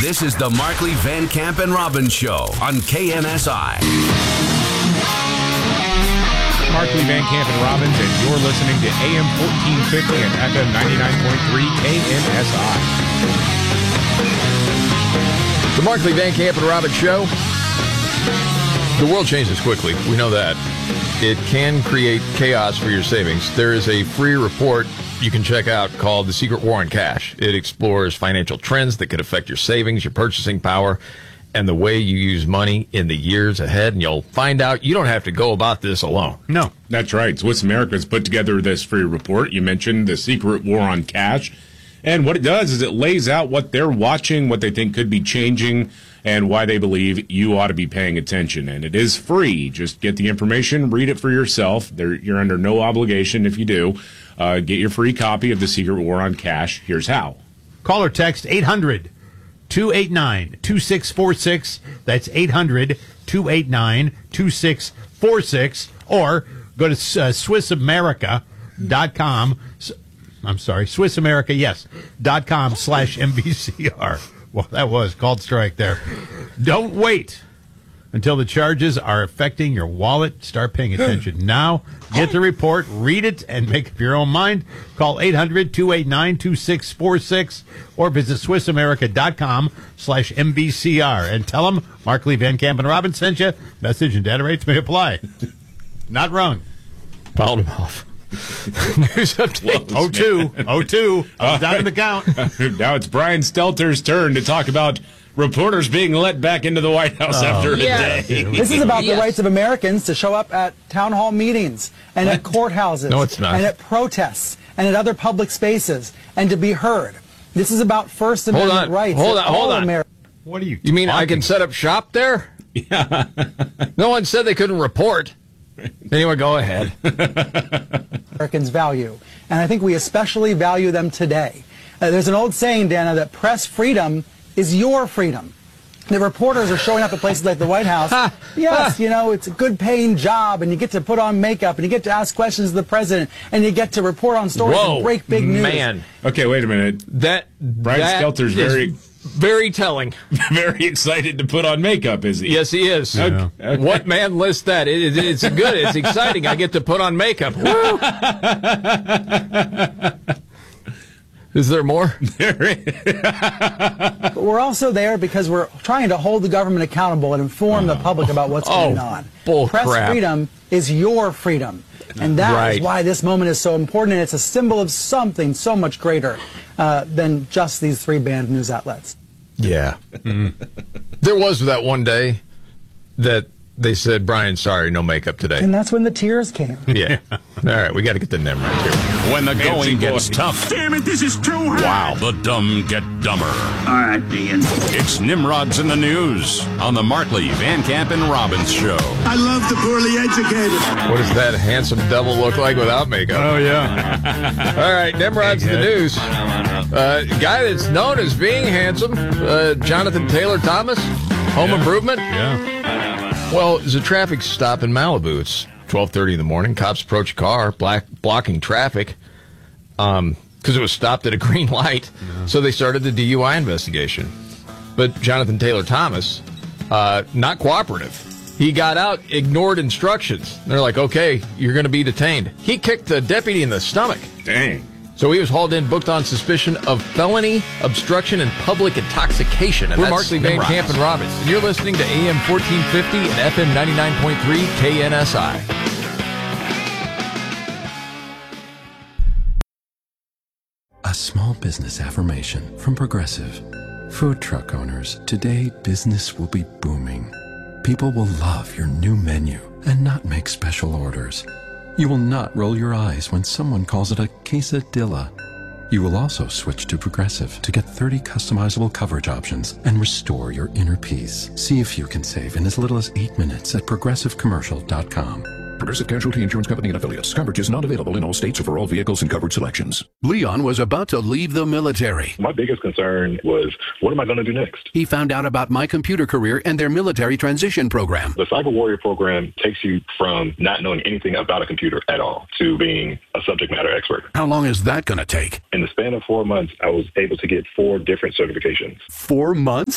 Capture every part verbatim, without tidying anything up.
This is the Markley, Van Camp, and Robbins Show on K N S I. Markley, Van Camp, and Robbins, and you're listening to A M fourteen fifty and F M ninety-nine point three K N S I. The Markley, Van Camp, and Robbins Show. The world changes quickly. We know that. It can create chaos for your savings. There is a free report you can check out called The Secret War on Cash. It explores financial trends that could affect your savings, your purchasing power, and the way you use money in the years ahead. And you'll find out you don't have to go about this alone. No, that's right. Swiss America has put together this free report. You mentioned The Secret War on Cash. And what it does is it lays out what they're watching, what they think could be changing, and why they believe you ought to be paying attention. And it is free. Just get the information, read it for yourself. There, you're under no obligation if you do. Uh, get your free copy of The Secret War on Cash. Here's how. Call or text eight hundred, two eight nine, two six four six. That's eight hundred, two eight nine, two six four six. Or go to uh, Swiss America dot com. I'm sorry, Swiss America, yes, dot com slash M B C R. Well, that was called strike there. Don't wait until the charges are affecting your wallet. Start paying attention now. Get the report, read it, and make up your own mind. Call eight hundred, two eight nine, two six four six or visit Swiss America dot com slash M B C R and tell them Markley, Van Camp, and Robbins sent you. Message and data rates may apply. Not wrong. Fouled him off. News update. oh two, oh two. I was down in the count. Now it's Brian Stelter's turn to talk about reporters being let back into the White House oh, after yeah. a day. This is about yes. the rights of Americans to show up at town hall meetings and what? at courthouses no, it's not. and at protests and at other public spaces and to be heard. This is about First Amendment hold on. rights. Hold on, hold on. Ameri- What are you You mean talking? I can set up shop there? Yeah. No one said they couldn't report. Anyway, go ahead. Americans value, and I think we especially value them today. Uh, there's an old saying, Dana, that press freedom is your freedom. The reporters are showing up at places like the White House. Yes, you know, it's a good-paying job, and you get to put on makeup, and you get to ask questions of the president, and you get to report on stories Whoa, and break big news. man. Okay, wait a minute. That Brian that Stelter's very... Very telling. Very excited to put on makeup, is he? Yes, he is. Okay. Okay. What man lists that? It, it, it's good. It's exciting. I get to put on makeup. Woo! Is there more? But we're also there because we're trying to hold the government accountable and inform the public about what's Oh, going on. bull Press crap. freedom is your freedom. And that Right. is why this moment is so important, and it's a symbol of something so much greater uh, than just these three banned news outlets. Yeah. Mm. There was that one day that they said, Brian, sorry, no makeup today. And that's when the tears came. Yeah. All right, we got to get the name right here. When the Fancy going boy. gets tough, Damn it, this is too hard. wow, the dumb get dumber. All right, Dean. It's Nimrod's in the News on the Markley, Van Camp, and Robbins Show. I love the poorly educated. What does that handsome devil look like without makeup? Oh, yeah. All right, Nimrod's in the News. Uh, guy that's known as being handsome, uh, Jonathan Taylor Thomas, Home Yeah. Improvement. Yeah. Well, there's a traffic stop in Malibu. It's twelve thirty in the morning. Cops approach a car, black, blocking traffic um, because it was stopped at a green light. Yeah. So they started the D U I investigation. But Jonathan Taylor Thomas, uh, not cooperative. He got out, ignored instructions. They're like, okay, you're going to be detained. He kicked the deputy in the stomach. Dang. So he was hauled in, booked on suspicion of felony obstruction and public intoxication. And We're Markley, Van Camp, and Robbins. And you're listening to A M fourteen fifty and F M ninety-nine point three K N S I. A small business affirmation from Progressive. Food truck owners, today business will be booming. People will love your new menu and not make special orders. You will not roll your eyes when someone calls it a quesadilla. You will also switch to Progressive to get thirty customizable coverage options and restore your inner peace. See if you can save in as little as eight minutes at progressive commercial dot com. Progressive Casualty Insurance Company and Affiliates. Coverage is not available in all states or for all vehicles and coverage selections. Leon was about to leave the military. My biggest concern was, what am I going to do next? He found out about My Computer Career and their military transition program. The Cyber Warrior program takes you from not knowing anything about a computer at all to being a subject matter expert. How long is that going to take? In the span of four months, I was able to get four different certifications. Four months?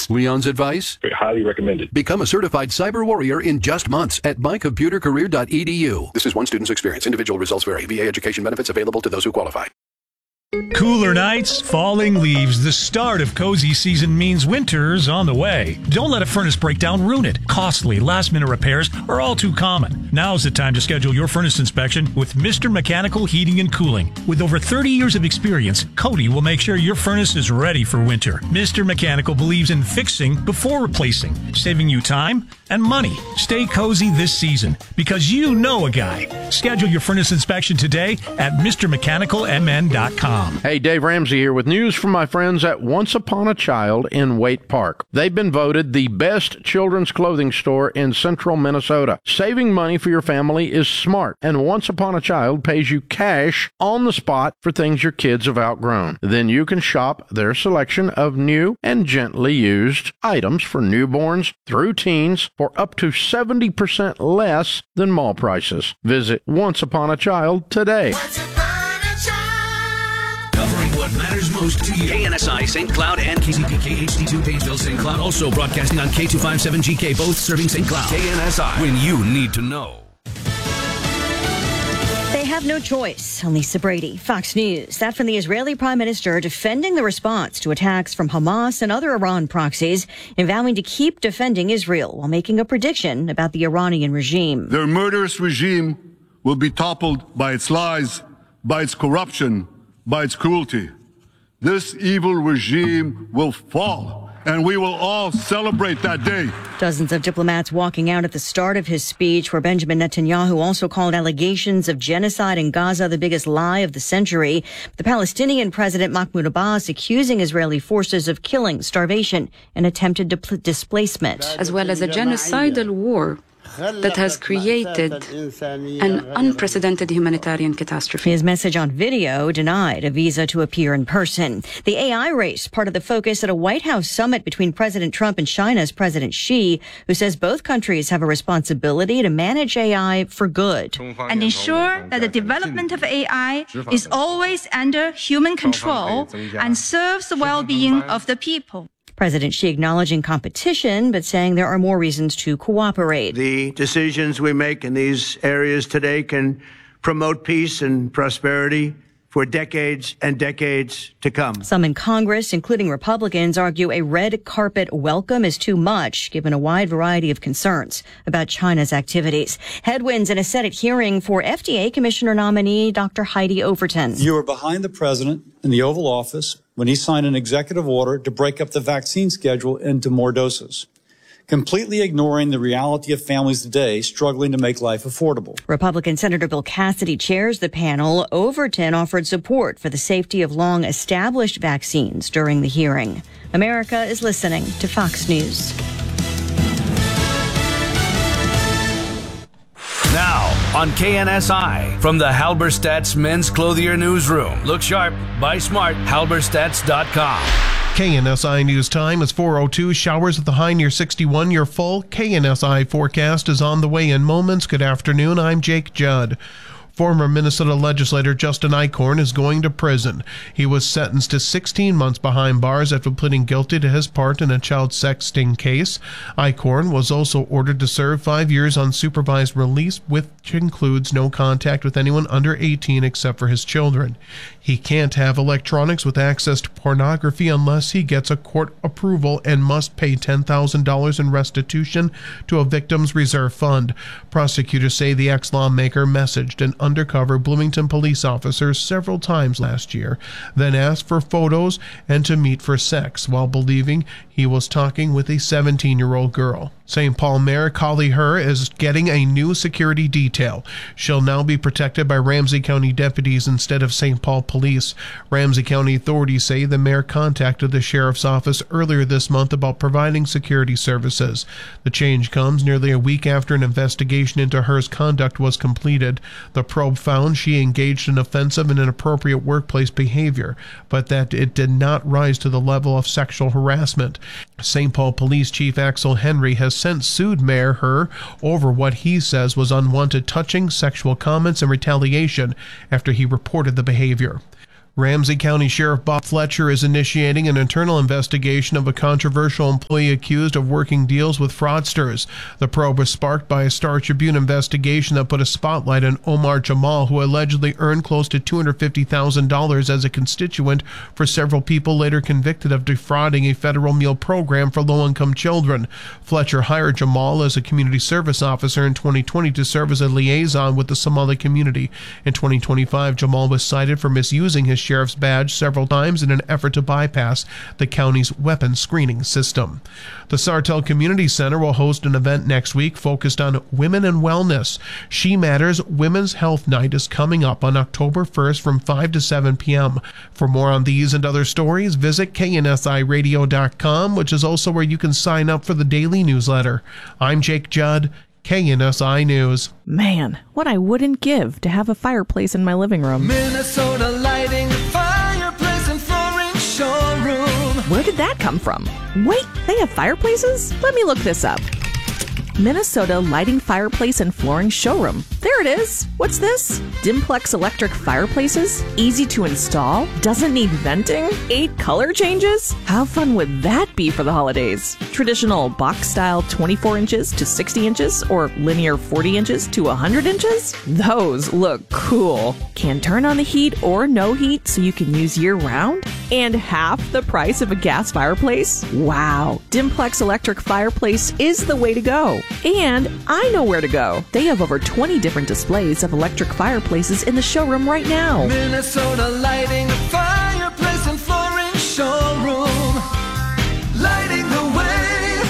Trust Leon's advice? Highly recommended. Become a certified cyber warrior in just months at my computer career dot e d u. This is one student's experience. Individual results vary. V A education benefits available to those who qualify. Cooler nights, falling leaves. The start of cozy season means winter's on the way. Don't let a furnace breakdown ruin it. Costly, last-minute repairs are all too common. Now's the time to schedule your furnace inspection with Mister Mechanical Heating and Cooling. With over thirty years of experience, Cody will make sure your furnace is ready for winter. Mister Mechanical believes in fixing before replacing, saving you time and money. Stay cozy this season because you know a guy. Schedule your furnace inspection today at Mr Mechanical M N dot com. Hey, Dave Ramsey here with news from my friends at Once Upon a Child in Waite Park. They've been voted the best children's clothing store in central Minnesota. Saving money for your family is smart, and Once Upon a Child pays you cash on the spot for things your kids have outgrown. Then you can shop their selection of new and gently used items for newborns through teens for up to seventy percent less than mall prices. Visit Once Upon a Child today. Covering what matters most to you. K N S I, Saint Cloud, and K C P K H D two, Painesville, Saint Cloud. Also broadcasting on K two fifty-seven G K, both serving Saint Cloud. K N S I, when you need to know. They have no choice. Lisa Brady, Fox News. That from the Israeli Prime Minister defending the response to attacks from Hamas and other Iran proxies and vowing to keep defending Israel while making a prediction about the Iranian regime. Their murderous regime will be toppled by its lies, by its corruption, by its cruelty. This evil regime will fall, and we will all celebrate that day. Dozens of diplomats walking out at the start of his speech, where Benjamin Netanyahu also called allegations of genocide in Gaza the biggest lie of the century. The Palestinian President Mahmoud Abbas accusing Israeli forces of killing, starvation, and attempted di- displacement. As well as a genocidal war that has created an unprecedented humanitarian catastrophe. His message on video denied a visa to appear in person. The A I race, part of the focus at a White House summit between President Trump and China's President Xi, who says both countries have a responsibility to manage A I for good. And ensure that the development of A I is always under human control and serves the well-being of the people. President Xi acknowledging competition, but saying there are more reasons to cooperate. The decisions we make in these areas today can promote peace and prosperity for decades and decades to come. Some in Congress, including Republicans, argue a red carpet welcome is too much, given a wide variety of concerns about China's activities. Headwinds in a Senate hearing for F D A Commissioner nominee Doctor Heidi Overton. You were behind the president in the Oval Office when he signed an executive order to break up the vaccine schedule into more doses, completely ignoring the reality of families today struggling to make life affordable. Republican Senator Bill Cassidy chairs the panel. Overton offered support for the safety of long-established vaccines during the hearing. America is listening to Fox News. Now, on K N S I, from the Halberstadt's Men's Clothier Newsroom. Look sharp, buy smart, halberstadts dot com. K N S I News Time is four oh two. Showers at the high near sixty-one. Your full K N S I forecast is on the way in moments. Good afternoon. I'm Jake Judd. Former Minnesota legislator Justin Eichhorn is going to prison. He was sentenced to sixteen months behind bars after pleading guilty to his part in a child sex sting case. Eichhorn was also ordered to serve five years on supervised release, which includes no contact with anyone under eighteen except for his children. He can't have electronics with access to pornography unless he gets a court approval and must pay ten thousand dollars in restitution to a victim's reserve fund. Prosecutors say the ex-lawmaker messaged an undercover Bloomington police officer several times last year, then asked for photos and to meet for sex while believing he was talking with a seventeen-year-old girl. Saint Paul Mayor Collie Herr is getting a new security detail. She'll now be protected by Ramsey County deputies instead of Saint Paul police. Ramsey County authorities say the mayor contacted the sheriff's office earlier this month about providing security services. The change comes nearly a week after an investigation into Herr's conduct was completed. The probe found she engaged in offensive and inappropriate workplace behavior, but that it did not rise to the level of sexual harassment. Saint Paul Police Chief Axel Henry has since sued Mayor Herr over what he says was unwanted touching, sexual comments, and retaliation after he reported the behavior. Ramsey County Sheriff Bob Fletcher is initiating an internal investigation of a controversial employee accused of working deals with fraudsters. The probe was sparked by a Star Tribune investigation that put a spotlight on Omar Jamal, who allegedly earned close to two hundred fifty thousand dollars as a constituent for several people later convicted of defrauding a federal meal program for low-income children. Fletcher hired Jamal as a community service officer in twenty twenty to serve as a liaison with the Somali community. In twenty twenty-five, Jamal was cited for misusing his sheriff's badge several times in an effort to bypass the county's weapons screening system. The Sartell Community Center will host an event next week focused on women and wellness. She Matters Women's Health Night is coming up on October first from five to seven p.m. For more on these and other stories, visit K N S I radio dot com, which is also where you can sign up for the daily newsletter. I'm Jake Judd, K N S I News. Man, what I wouldn't give to have a fireplace in my living room. Minnesota Lighting Fireplace and Flooring Showroom. Where did that come from? Wait, they have fireplaces? Let me look this up. Minnesota Lighting Fireplace and Flooring Showroom. There it is. What's this? Dimplex electric fireplaces? Easy to install? Doesn't need venting? Eight color changes? How fun would that be for the holidays? Traditional box style twenty-four inches to sixty inches or linear forty inches to one hundred inches? Those look cool. Can turn on the heat or no heat so you can use year round? And half the price of a gas fireplace? Wow. Dimplex electric fireplace is the way to go. And I know where to go. They have over twenty different displays of electric fireplaces in the showroom right now. Minnesota Lighting Fireplace and Flooring Showroom. Lighting the way.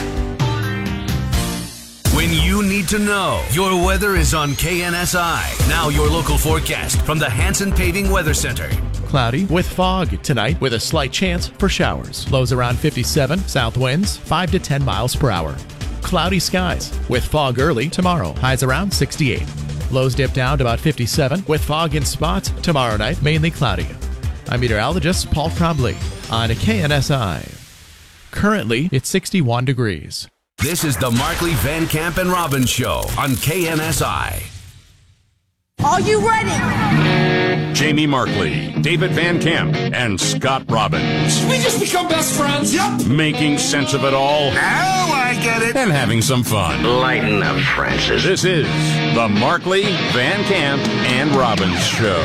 When you need to know, your weather is on K N S I. Now your local forecast from the Hanson Paving Weather Center. Cloudy with fog tonight with a slight chance for showers. Lows around fifty-seven, south winds five to ten miles per hour. Cloudy skies with fog early tomorrow. Highs around sixty-eight. Lows dip down to about fifty-seven with fog in spots tomorrow night, mainly cloudy. I'm meteorologist Paul Trombley on K N S I. Currently, it's sixty-one degrees. This is the Markley, Van Camp, and Robbins Show on K N S I. Are you ready? Jamie Markley, David Van Camp, and Scott Robbins. We just become best friends. Yep. Making sense of it all. Now I get it. And having some fun. Lighten up, Francis. This is the Markley, Van Camp, and Robbins Show.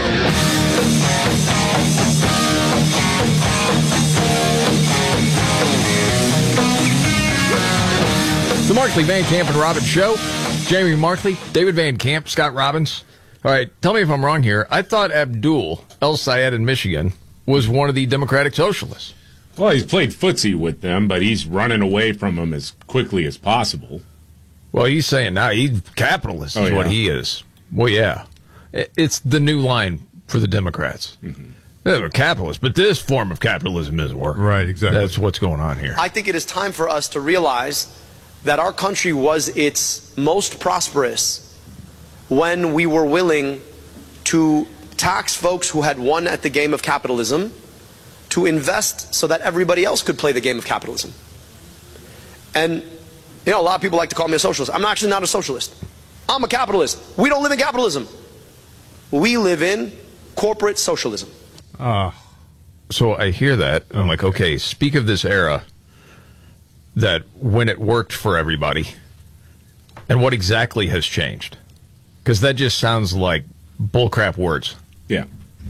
The Markley, Van Camp, and Robbins Show. Jamie Markley, David Van Camp, Scott Robbins. All right, tell me if I'm wrong here. I thought Abdul El-Sayed in Michigan was one of the Democratic Socialists. Well, he's played footsie with them, but he's running away from them as quickly as possible. Well, he's saying now he's capitalist is oh, yeah. what he is. Well, yeah. It's the new line for the Democrats. Mm-hmm. They're capitalists, but this form of capitalism isn't working. Right, exactly. That's what's going on here. I think it is time for us to realize that our country was its most prosperous when we were willing to tax folks who had won at the game of capitalism to invest so that everybody else could play the game of capitalism. And, you know, a lot of people like to call me a socialist. I'm actually not a socialist. I'm a capitalist. We don't live in capitalism. We live in corporate socialism. Uh, so I hear that, and I'm like, okay, speak of this era that when it worked for everybody, and what exactly has changed? Because that just sounds like bullcrap words. Yeah.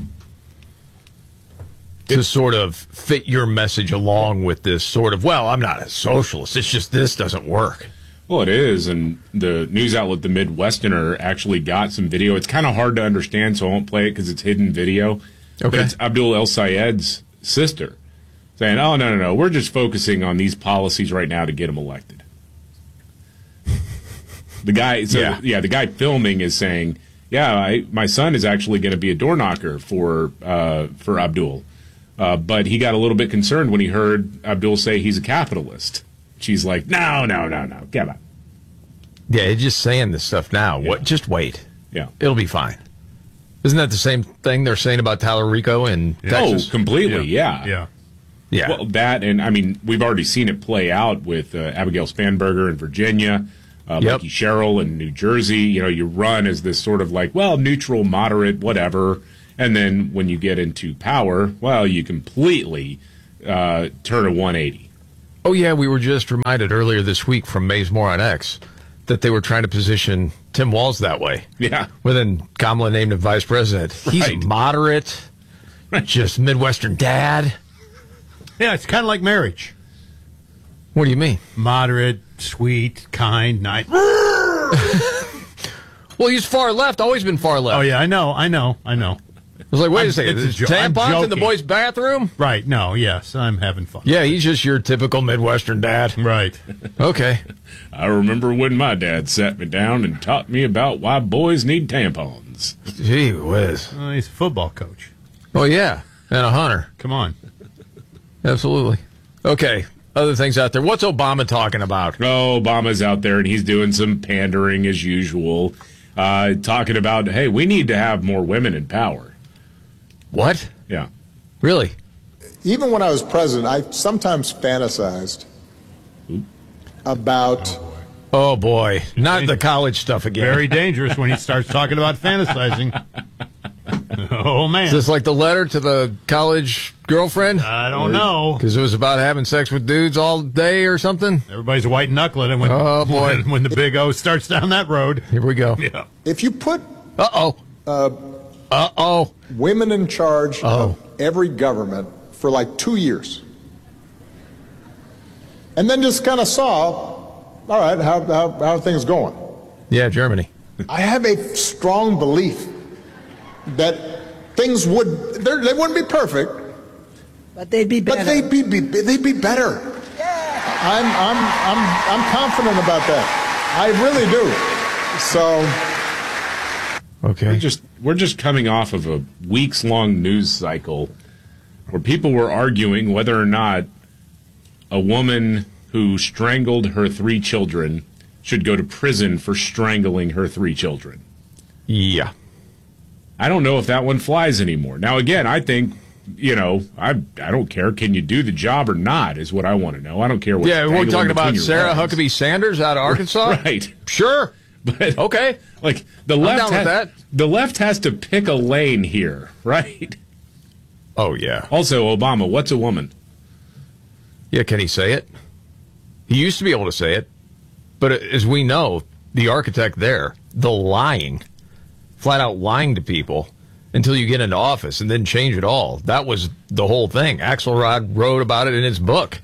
To it's, sort of fit your message along with this sort of, well, I'm not a socialist. It's just this doesn't work. Well, it is, and the news outlet The Midwesterner actually got some video. It's kind of hard to understand, so I won't play it because it's hidden video. Okay. But it's Abdul El-Sayed's sister saying, oh, no, no, no, we're just focusing on these policies right now to get him elected. The guy, so, yeah. yeah, the guy filming is saying, yeah, I, my son is actually going to be a door knocker for uh, for Abdul. Uh, but he got a little bit concerned when he heard Abdul say he's a capitalist. She's like, no, no, no, no, come on. Yeah, he's just saying this stuff now. Yeah. What? Just wait. Yeah. It'll be fine. Isn't that the same thing they're saying about Tyler Rico in yeah. Texas? Oh, completely, yeah. Yeah. Yeah. Well, that, and I mean, we've already seen it play out with uh, Abigail Spanberger in Virginia. Uh, yep. Becky Sherrill in New Jersey. You know, you run as this sort of like, well, neutral, moderate, whatever. And then when you get into power, well, you completely uh, turn a one eighty. Oh, yeah, we were just reminded earlier this week from Mays More on X that they were trying to position Tim Walz that way. Yeah. Well, then Kamala named him vice president. He's Right. moderate, just Midwestern dad. Yeah, it's kind of like marriage. What do you mean? Moderate, sweet, kind, nice. Well, he's far left, always been far left. Oh, yeah, I know, I know, I know. I was like, wait I'm- a second, it's a there's jo- I'm tampons in the joking. boys' bathroom? Right, no, yes, I'm having fun. Yeah, he's just your typical Midwestern dad. Right. Okay. I remember when my dad sat me down and taught me about why boys need tampons. Gee whiz. Uh, he's a football coach. Oh, yeah, and a hunter. Come on. Absolutely. Okay, other things out there. What's Obama talking about? Oh, Obama's out there, and he's doing some pandering as usual, uh, talking about, hey, we need to have more women in power. What? Yeah. Really? Even when I was president, I sometimes fantasized about. Oh, boy. Not the college stuff again. Very dangerous when he starts talking about fantasizing. Oh, man. Is this like the letter to the college girlfriend? I don't know. Because it was about having sex with dudes all day or something? Everybody's white knuckling it when, Oh, boy. when, when the big O starts down that road. Here we go. Yeah. If you put Uh-oh. uh, Uh-oh. women in charge Oh. of every government for like two years, and then just kind of saw, all right, how, how, how are things going? Yeah, Germany. I have a strong belief that things would, they're- they wouldn't be perfect, But they'd be better. but they'd be, be they'd be better. I'm I'm I'm I'm confident about that. I really do. So. Okay. We're just we're just coming off of a weeks long news cycle where people were arguing whether or not a woman who strangled her three children should go to prison for strangling her three children. Yeah. I don't know if that one flies anymore. Now, again, I think, you know, I I don't care. Can you do the job or not is what I want to know. I don't care what. Yeah, we're talking about Sarah Huckabee Sanders out of Arkansas? Right. Sure. But okay. Like the I'm left down with has, that. the left has to pick a lane here, right? Oh, yeah. Also, Obama, what's a woman? Yeah, can he say it? He used to be able to say it. But as we know, the architect there, the lying, flat out lying to people until you get into office and then change it all. That was the whole thing. Axelrod wrote about it in his book.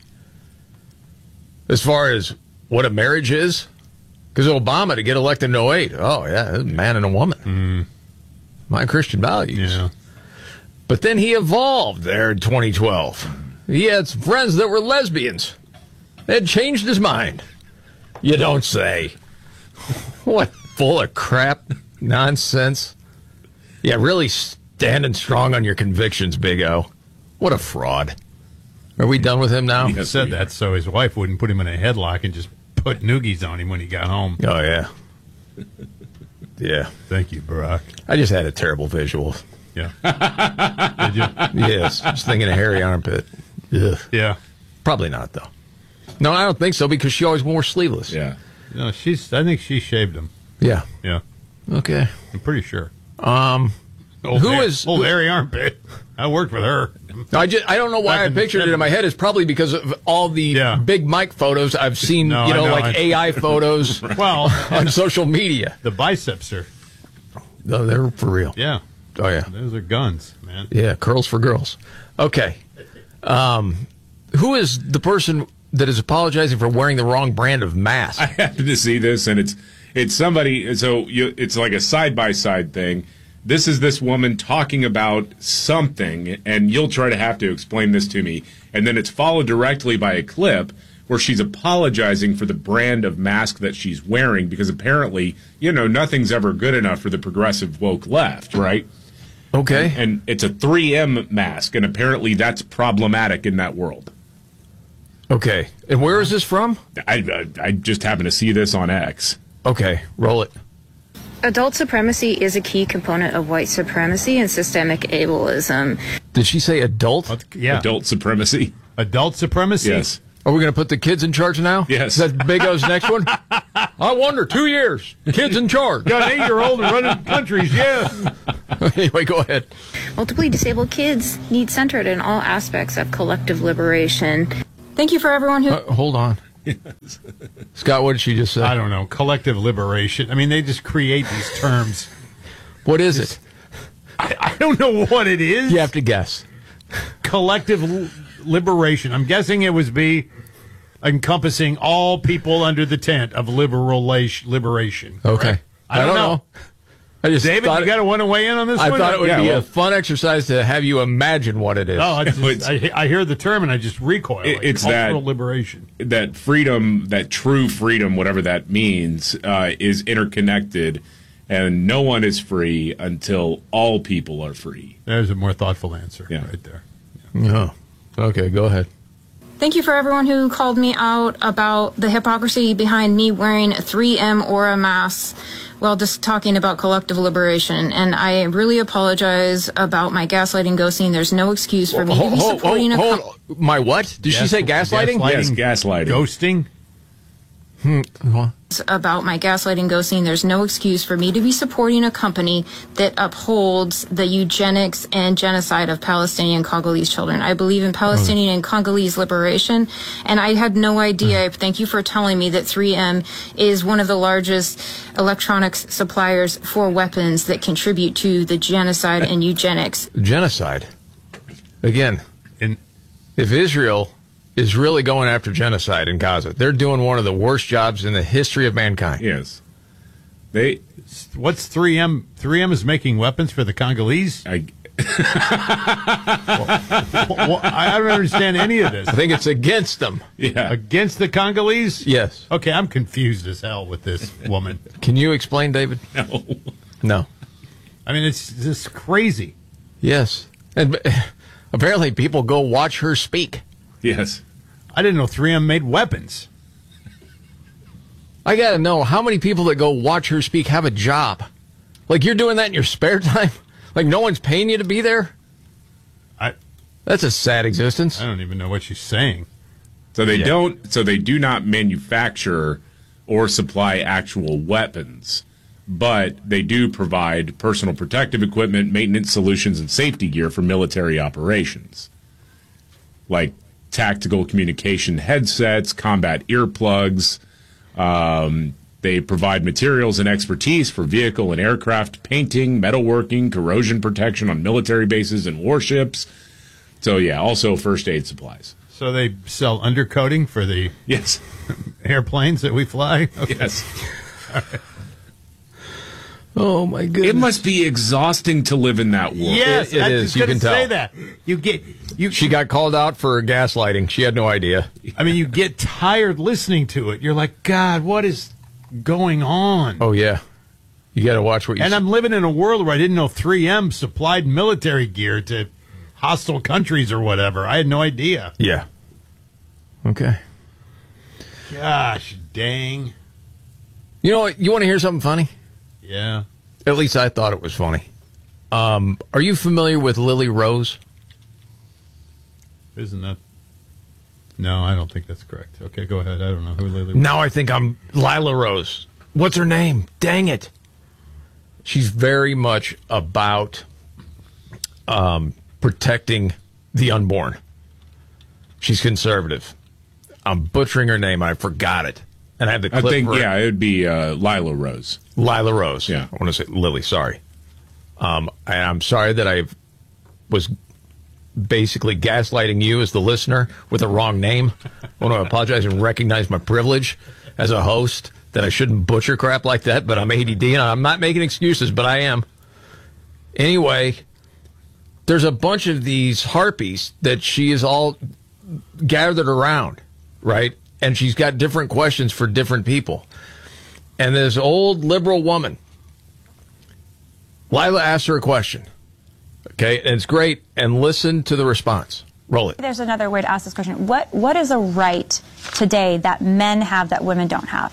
As far as what a marriage is, because Obama to get elected in oh eight, oh, yeah, a man and a woman. Mm. My Christian values. Yeah. But then he evolved there in twenty twelve. He had some friends that were lesbians. They had changed his mind. You don't say. What full of crap nonsense. Yeah, really standing strong on your convictions, Big O. What a fraud. Are we done with him now? He said that so his wife wouldn't put him in a headlock and just put noogies on him when he got home. Oh, yeah. Yeah. Thank you, Barack. I just had a terrible visual. Yeah. Did you? Yes. Just thinking of hairy armpit. Ugh. Yeah. Probably not, though. No, I don't think so, because she always wore sleeveless. Yeah. No, she's. I think she shaved him. Yeah. Yeah. Okay. I'm pretty sure. Um, Old who hair, is old hairy armpit? I worked with her. I just I don't know why Back I in the pictured it in my head. It's probably because of all the big Mike photos I've seen. No, you know, I know. like A I photos. Well, on social media. The biceps are. No, they're for real. Yeah. Oh yeah. Those are guns, man. Yeah, curls for girls. Okay. Um, who is the person that is apologizing for wearing the wrong brand of mask? I happened to see this, and it's it's somebody. So you, it's like a side by side thing. This is this woman talking about something, and you'll try to have to explain this to me. And then it's followed directly by a clip where she's apologizing for the brand of mask that she's wearing, because apparently, you know, nothing's ever good enough for the progressive woke left, right? Okay. And, and it's a three M mask, and apparently that's problematic in that world. Okay. And where is this from? I, I, I just happen to see this on X. Okay, roll it. Adult supremacy is a key component of white supremacy and systemic ableism. Did she say adult? Yeah. Adult supremacy. Adult supremacy? Yes. Are we going to put the kids in charge now? Yes. Is that Big O's next one? I wonder, two years, kids in charge. Got an eight-year-old and running countries, yes. Anyway, go ahead. Multiply disabled kids need centered in all aspects of collective liberation. Thank you for everyone who... Uh, hold on. Scott, what did she just say? I don't know. Collective liberation. I mean, they just create these terms. What is it? I, I don't know what it is. You have to guess. Collective l- liberation. I'm guessing it was be encompassing all people under the tent of liberal liberation. Okay. I don't, I don't know. know. I just David, you got to want to weigh in on this I one? thought it would Yeah, be well- a fun exercise to have you imagine what it is. Oh, I, just, I, I hear the term and I just recoil. It- like it's cultural that- liberation. That freedom, that true freedom, whatever that means, uh, is interconnected, and no one is free until all people are free. There's a more thoughtful answer Yeah. right there. Oh. Okay, go ahead. Thank you for everyone who called me out about the hypocrisy behind me wearing a three M Aura mask while just talking about collective liberation. And I really apologize about my gaslighting ghosting. There's no excuse for me to be Hold- hold- supporting hold- a... Com- My what? Did she say gaslighting? Yes, gaslighting. Ghosting? Hmm. What? about my gaslighting ghosting. There's no excuse for me to be supporting a company that upholds the eugenics and genocide of Palestinian Congolese children. I believe in Palestinian and Congolese liberation, and I had no idea. Thank you for telling me that three M is one of the largest electronics suppliers for weapons that contribute to the genocide and eugenics. Genocide. Again, in, if Israel is really going after genocide in Gaza, they're doing one of the worst jobs in the history of mankind. Yes. They. What's three M? three M is making weapons for the Congolese? I, well, well, I don't understand any of this. I think it's against them. Yeah. Against the Congolese? Yes. Okay, I'm confused as hell with this woman. Can you explain, David? No. No. I mean, it's just crazy. Yes. And apparently people go watch her speak. Yes. I didn't know three M made weapons. I got to know how many people that go watch her speak have a job. Like, you're doing that in your spare time? Like, no one's paying you to be there? I. That's a sad existence. I don't even know what she's saying. So they Yeah. don't. So they do not manufacture or supply actual weapons, but they do provide personal protective equipment, maintenance solutions, and safety gear for military operations, like tactical communication headsets, combat earplugs. Um, they provide materials and expertise for vehicle and aircraft painting, metalworking, corrosion protection on military bases and warships. So, yeah, also first aid supplies. So they sell undercoating for the Yes. airplanes that we fly? Okay. Yes. Oh, my goodness. It must be exhausting to live in that world. Yes, It- it I is. was You gonna can say tell. that. You get you. She got called out for gaslighting. She had no idea. I mean, you get tired listening to it. You're like, God, what is going on? Oh, yeah. You got to watch what you And say. I'm living in a world where I didn't know three M supplied military gear to hostile countries or whatever. I had no idea. Yeah. Okay. Gosh, dang. You know what? You want to hear something funny? Yeah. At least I thought it was funny. Um, are you familiar with Lily Rose? Isn't that? No, I don't think that's correct. Okay, go ahead. I don't know who Lily. Now I think I'm Lila Rose. What's her name? Dang it. She's very much about um, protecting the unborn. She's conservative. I'm butchering her name. I forgot it. And I had the I clip think, for it. yeah, it would be uh, Lila Rose. Lila Rose. Yeah. I want to say Lily, sorry. Um, and I'm sorry that I was basically gaslighting you as the listener with the wrong name. I want to apologize and recognize my privilege as a host that I shouldn't butcher crap like that, but I'm A D D and I'm not making excuses, but I am. Anyway, there's a bunch of these harpies that she is all gathered around, right? And she's got different questions for different people. And this old liberal woman, Lila asks her a question. Okay, and it's great. And listen to the response. Roll it. There's another way to ask this question. What What is a right today that men have that women don't have?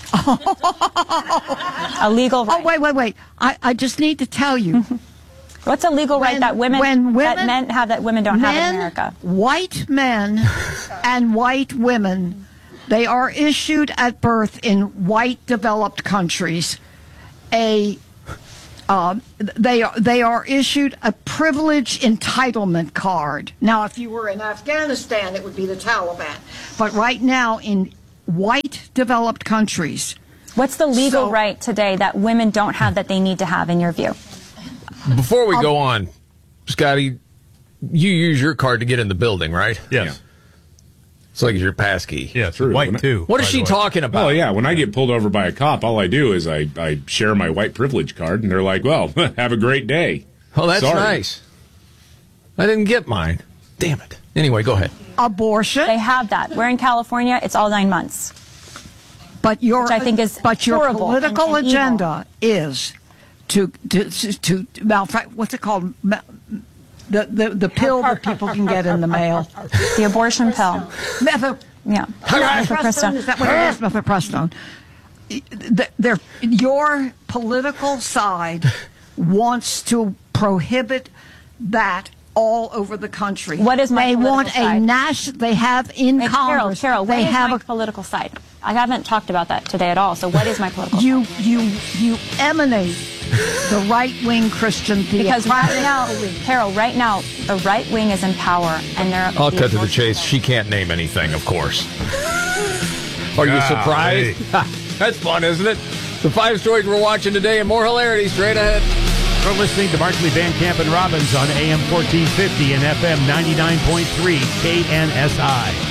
A legal right. Oh, wait, wait, wait. I, I just need to tell you. What's a legal right When- that women, when women- that men have that women don't have in Men, America? White men and white women, they are issued at birth in white developed countries a Uh, they are they are issued a privilege entitlement card. Now, if you were in Afghanistan, it would be the Taliban. But right now, in white developed countries, what's the legal so, right today that women don't have that they need to have, in your view? Before we go on, Scotty, you use your card to get in the building, right? Yes. Yeah. It's like your pass key. Yeah, it's True. white, too. What is she talking about? Oh, yeah. When I get pulled over by a cop, all I do is I, I share my white privilege card, and they're like, well, have a great day. Oh, that's Sorry. nice. I didn't get mine. Damn it. Anyway, go ahead. Abortion. They have that. We're in California. It's all nine months. But your, Which I think is but your horrible political and, and agenda is to, to, to, to malfa- what's it called? Ma- the, the, the pill that people can get in the mail. The abortion pill. Metho- Yeah. Mifepristone, is that what it is? Mifepristone. They're, your political side wants to prohibit that all over the country. What is my they political want side? a national? They have in Hey, Congress. Carol, Carol, they what is have my a political side? I haven't talked about that today at all. So what is my political you side? you you emanate the right wing Christian Because right theocratic now, belief. Carol, right now the right wing is in power, and they're. I'll cut to the chase. She can't name anything, of course. Are you surprised? That's fun, isn't it? The five stories we're watching today and more hilarity straight ahead. You're listening to Markley, Van Camp, and Robbins on A M fourteen fifty and F M ninety-nine point three K N S I.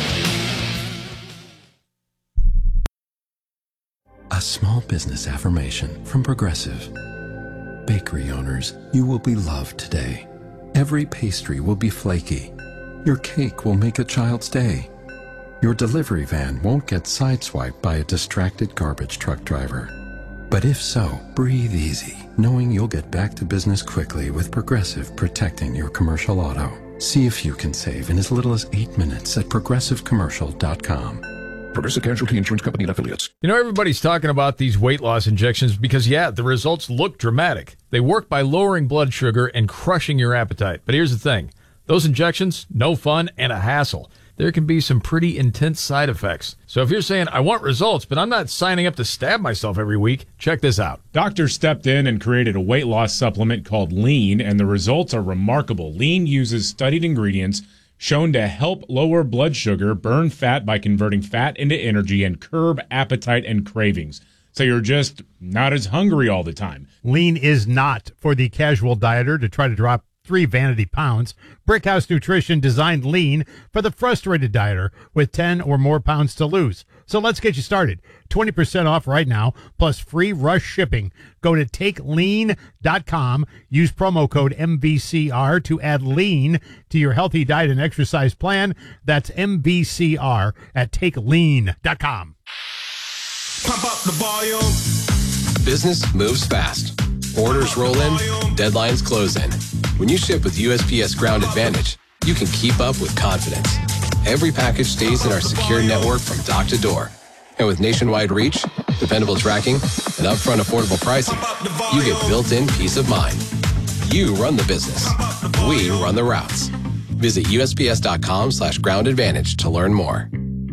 A small business affirmation from Progressive. Bakery owners, you will be loved today. Every pastry will be flaky. Your cake will make a child's day. Your delivery van won't get sideswiped by a distracted garbage truck driver. But if so, breathe easy, knowing you'll get back to business quickly with Progressive protecting your commercial auto. See if you can save in as little as eight minutes at progressive commercial dot com. Progressive Casualty Insurance Company and Affiliates. You know, everybody's talking about these weight loss injections because, yeah, the results look dramatic. They work by lowering blood sugar and crushing your appetite. But here's the thing. Those injections, no fun and a hassle. There can be some pretty intense side effects. So if you're saying, I want results, but I'm not signing up to stab myself every week, check this out. Doctors stepped in and created a weight loss supplement called Lean, and the results are remarkable. Lean uses studied ingredients shown to help lower blood sugar, burn fat by converting fat into energy, and curb appetite and cravings. So you're just not as hungry all the time. Lean is not for the casual dieter to try to drop three vanity pounds. Brickhouse Nutrition designed Lean for the frustrated dieter with ten or more pounds to lose. So let's get you started. twenty percent off right now, plus free rush shipping. Go to take lean dot com. Use promo code M V C R to add Lean to your healthy diet and exercise plan. That's M V C R at take lean dot com. Pump up the volume. Business moves fast. Orders roll in, deadlines close in. When you ship with U S P S Ground Advantage, you can keep up with confidence. Every package stays in our secure network from dock to door. And with nationwide reach, dependable tracking, and upfront affordable pricing, you get built-in peace of mind. You run the business. We run the routes. Visit U S P S dot com slash ground advantage to learn more.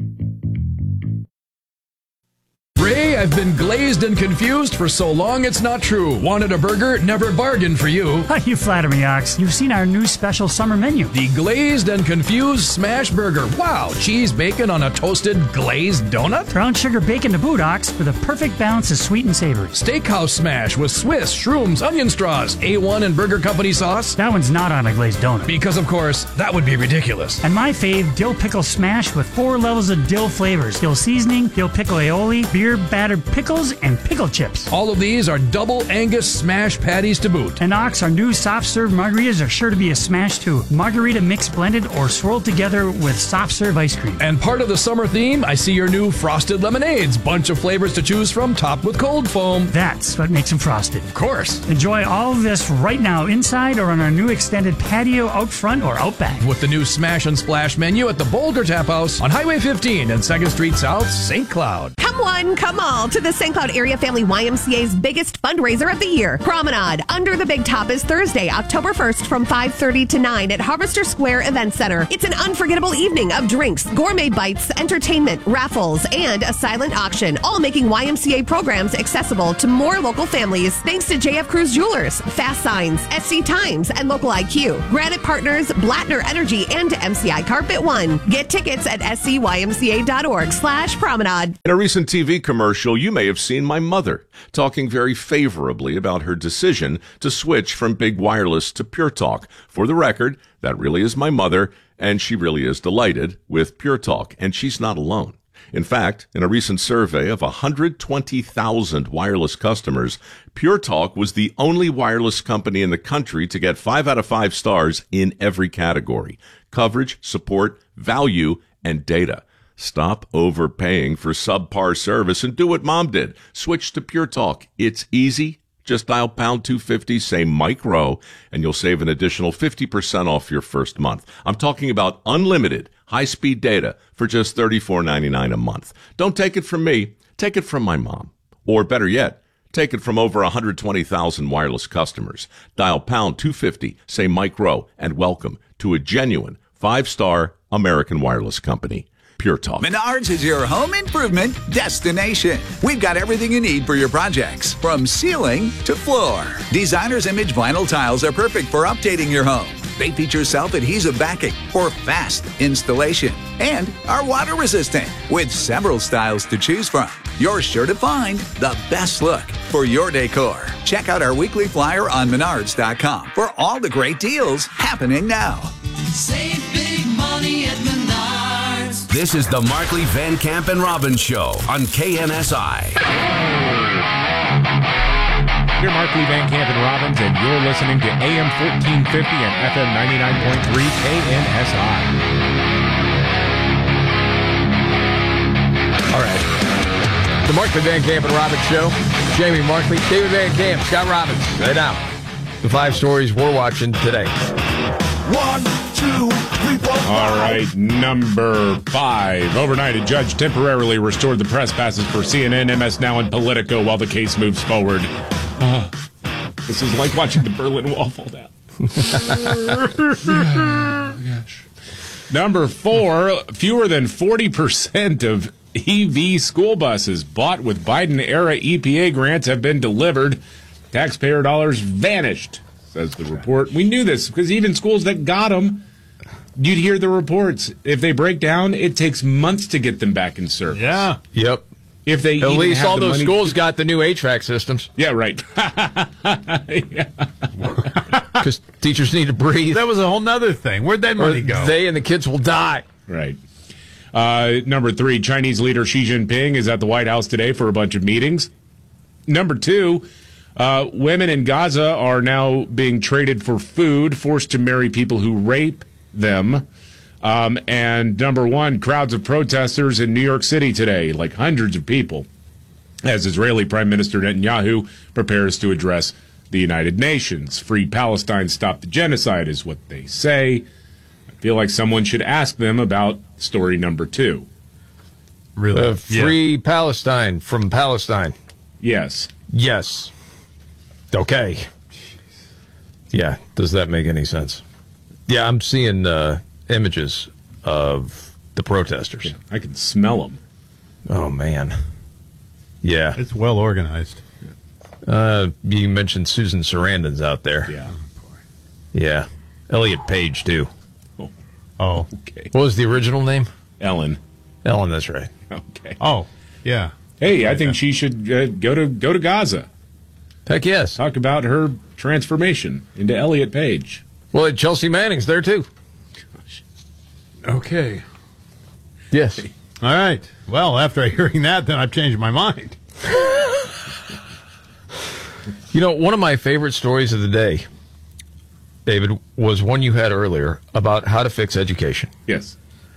Ray, I've been glazed and confused for so long it's not true. Wanted a burger? Never bargained for you. You flatter me, Ox. You've seen our new special summer menu. The Glazed and Confused Smash Burger. Wow, cheese bacon on a toasted glazed donut? Brown sugar bacon to boot, Ox, with a perfect balance of sweet and savory. Steakhouse Smash with Swiss, shrooms, onion straws, A one and Burger Company sauce. That one's not on a glazed donut. Because, of course, that would be ridiculous. And my fave, Dill Pickle Smash with four levels of dill flavors. Dill seasoning, dill pickle aioli, beer battered pickles, and pickle chips. All of these are double Angus smash patties to boot. And Ox, our new soft serve margaritas are sure to be a smash too. Margarita mix blended or swirled together with soft serve ice cream. And part of the summer theme, I see your new frosted lemonades. Bunch of flavors to choose from, topped with cold foam. That's what makes them frosted. Of course. Enjoy all of this right now inside or on our new extended patio out front or out back. With the new Smash and Splash menu at the Boulder Tap House on Highway fifteen and second Street South, Saint Cloud. Come one, come all to the Saint Cloud Area Family Y M C A's biggest fundraiser of the year. Promenade Under the Big Top is Thursday, October first from five thirty to nine at Harvester Square Event Center. It's an unforgettable evening of drinks, gourmet bites, entertainment, raffles, and a silent auction, all making Y M C A programs accessible to more local families thanks to J F Cruz Jewelers, Fast Signs, S C Times, and Local I Q, Granite Partners, Blattner Energy, and M C I Carpet One. Get tickets at S C Y M C A dot org slash promenade. In a recent T V commercial, you may have seen my mother talking very favorably about her decision to switch from Big Wireless to Pure Talk. For the record, that really is my mother, and she really is delighted with Pure Talk, and she's not alone. In fact, in a recent survey of one hundred twenty thousand wireless customers, Pure Talk was the only wireless company in the country to get five out of five stars in every category: coverage, support, value, and data. Stop overpaying for subpar service and do what Mom did. Switch to Pure Talk. It's easy. Just dial pound two fifty, say Mike Rowe, and you'll save an additional fifty percent off your first month. I'm talking about unlimited high-speed data for just thirty-four ninety-nine a month. Don't take it from me. Take it from my mom. Or better yet, take it from over one hundred twenty thousand wireless customers. Dial pound two fifty, say Mike Rowe, and welcome to a genuine five-star American wireless company. Pure Talk. Menards is your home improvement destination. We've got everything you need for your projects, from ceiling to floor. Designer's Image vinyl tiles are perfect for updating your home. They feature self-adhesive backing for fast installation and are water resistant with several styles to choose from. You're sure to find the best look for your decor. Check out our weekly flyer on menards dot com for all the great deals happening now. Save big money at Menards. This is the Markley, Van Camp, and Robbins Show on K N S I. You're Markley, Van Camp, and Robbins, and you're listening to A M fourteen fifty and F M ninety-nine point three K N S I. All right. The Markley, Van Camp, and Robbins Show. Jamie Markley, David Van Camp, Scott Robbins. Right now, the five stories we're watching today. One, two, three, four, five. All right, number five. Overnight, a judge temporarily restored the press passes for C N N, M S Now, and Politico while the case moves forward. Uh, this is like watching the Berlin Wall fall down. Oh, gosh. Number four, fewer than forty percent of E V school buses bought with Biden-era E P A grants have been delivered. Taxpayer dollars vanished, says the report. We knew this because even schools that got them, you'd hear the reports. If they break down, it takes months to get them back in service. Yeah. Yep. If they At even least have all the those money schools to- got the new H V A C systems. Yeah, right. Because teachers need to breathe. That was a whole nother thing. Where'd that money Or go? They and the kids will die. Right. Uh, number three, Chinese leader Xi Jinping is at the White House today for a bunch of meetings. Number two, uh, women in Gaza are now being traded for food, forced to marry people who rape them. Um, and number one, crowds of protesters in New York City today, like hundreds of people, as Israeli Prime Minister Netanyahu prepares to address the United Nations. Free Palestine, stop the genocide is what they say. I feel like someone should ask them about story number two. Really? Uh, free Yeah. Palestine from Palestine. Yes. Yes. Okay. Yeah. Does that make any sense? Yeah, I'm seeing uh, images of the protesters. Yeah, I can smell them. Oh, man. Yeah. It's well organized. Uh, you mentioned Susan Sarandon's out there. Yeah. Yeah. Elliot Page, too. Oh. Okay. What was the original name? Ellen. Ellen, that's right. Okay. Oh, yeah. Hey, I think she should uh, go to go to Gaza. Heck yes. Talk about her transformation into Elliot Page. Well, Chelsea Manning's there, too. Okay. Yes. All right. Well, after hearing that, then I've changed my mind. You know, one of my favorite stories of the day, David, was one you had earlier about how to fix education. Yes.